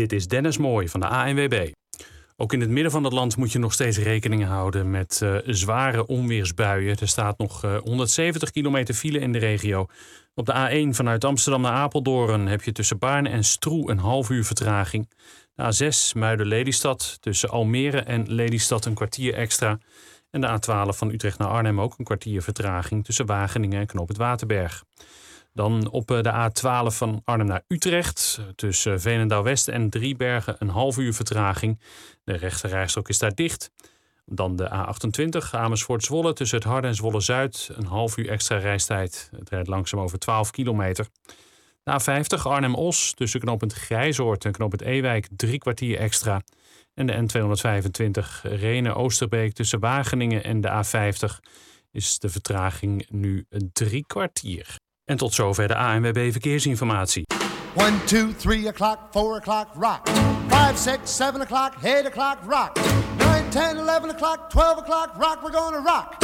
Dit is Dennis Mooij van de ANWB. Ook in het midden van het land moet je nog steeds rekening houden met zware onweersbuien. Er staat nog 170 kilometer file in de regio. Op de A1 vanuit Amsterdam naar Apeldoorn heb je tussen Baarn en Stroe een half uur vertraging. De A6 Muiden-Lelystad tussen Almere en Lelystad een kwartier extra. En de A12 van Utrecht naar Arnhem ook een kwartier vertraging tussen Wageningen en Knoop het Waterberg. Dan op de A12 van Arnhem naar Utrecht tussen Veenendaal-West en Driebergen een half uur vertraging. De rechterrijstrook is daar dicht. Dan de A28 Amersfoort-Zwolle tussen het Harde en Zwolle-Zuid een half uur extra reistijd. Het rijdt langzaam over 12 kilometer. De A50 Arnhem-Os tussen knooppunt Grijzoord en knooppunt Ewijk 3 kwartier extra. En de N225 Rhenen-Oosterbeek tussen Wageningen en de A50 is de vertraging nu 3 kwartier. En tot zover de ANWB Verkeersinformatie. 1, 2, 3 o'clock, 4 o'clock, rock. 5, 6, 7 o'clock, 8 o'clock, rock. 9, 10, 11 o'clock, 12 o'clock, rock. We're gonna rock.